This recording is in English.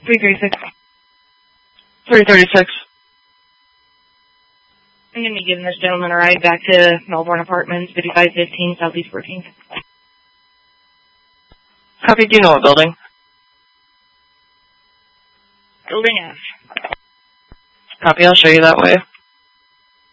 336. 336. I'm going to be giving this gentleman a ride back to Melbourne Apartments, 5515 Southeast 14th. Copy, do you know what building? Building F. Copy, I'll show you that way.